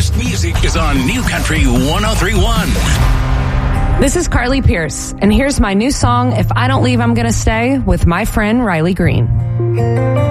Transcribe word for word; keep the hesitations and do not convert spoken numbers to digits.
best music is on New Country one oh three point one. This is Carly Pierce, and here's my new song, If I Don't Leave, I'm Gonna Stay, with my friend Riley Green.